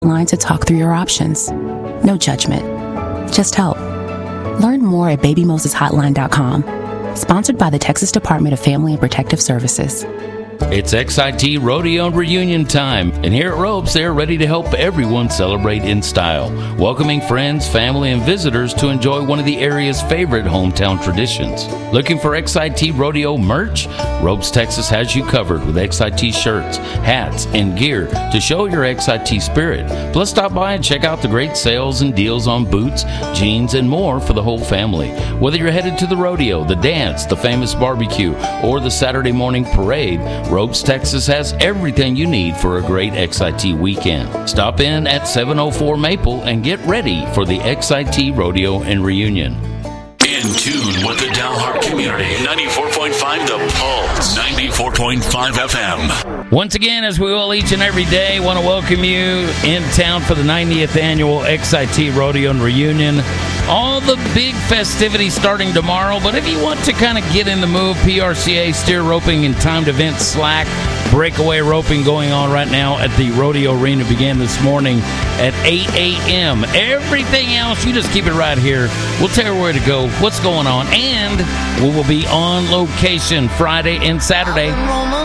line to talk through your options. No judgment, just help. Learn more at babymoseshotline.com. Sponsored by the Texas Department of Family and Protective Services. It's XIT Rodeo and Reunion time, and here at Ropes, they're ready to help everyone celebrate in style, welcoming friends, family, and visitors to enjoy one of the area's favorite hometown traditions. Looking for XIT Rodeo merch? Ropes Texas has you covered with XIT shirts, hats, and gear to show your XIT spirit. Plus, stop by and check out the great sales and deals on boots, jeans, and more for the whole family. Whether you're headed to the rodeo, the dance, the famous barbecue, or the Saturday morning parade, Ropes Texas has everything you need for a great XIT weekend. Stop in at 704 Maple and get ready for the XIT Rodeo and Reunion. In tune with the Dalhart community. 94.5 The Pulse. 94.5 FM. Once again, as we will each and every day, want to welcome you in town for the 90th annual XIT Rodeo and Reunion. All the big festivities starting tomorrow, but if you want to kind of get in the move, PRCA steer roping and timed events slack, breakaway roping going on right now at the Rodeo Arena began this morning at 8 a.m. Everything else, you just keep it right here. We'll tell you where to go, what's going on, and we will be on location Friday and Saturday.